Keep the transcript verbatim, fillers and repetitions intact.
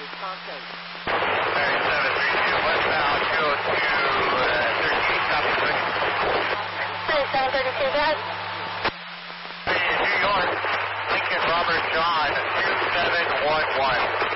response eight. thirty-seven three two westbound, go to uh, thirteen, copy three. thirty-seven thirty-two, go ahead. New York, Lincoln Robert John, two seven one one.